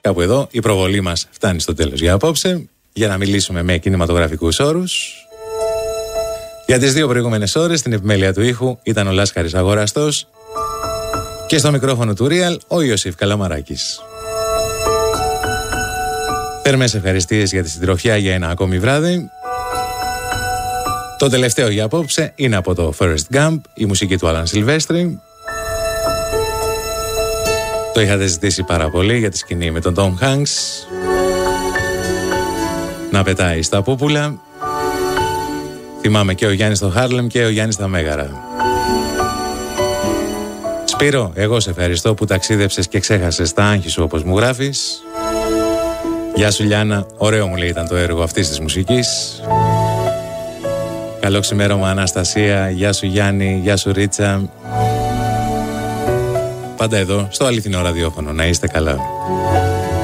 Κάπου εδώ η προβολή μας φτάνει στο τέλος για απόψε, για να μιλήσουμε με κινηματογραφικούς όρους. Για τις 2 προηγούμενες ώρες στην επιμέλεια του ήχου ήταν ο Λάσκαρης Αγοραστός και στο μικρόφωνο του Real ο Ιωσήφ Καλαμαράκης. Θερμές ευχαριστίες για τη συντροφιά για ένα ακόμη βράδυ. Το τελευταίο για απόψε είναι από το Forrest Gump, η μουσική του Άλαν Σιλβέστρη. Το είχατε ζητήσει πάρα πολύ για τη σκηνή με τον Tom Hanks να πετάει στα πούπουλα. Θυμάμαι και ο Γιάννης στο Χάρλεμ και ο Γιάννης στα Μέγαρα. Σπύρο, εγώ σε ευχαριστώ που ταξίδεψες και ξέχασες τα άγχη σου όπως μου γράφεις. Γεια σου Λιάννα, ωραίο μου λέει ήταν το έργο αυτής της μουσικής. Καλό ξημέρωμα Αναστασία, γεια σου Γιάννη, γεια σου Ρίτσα. Πάντα εδώ στο αληθινό ραδιόφωνο, να είστε καλά.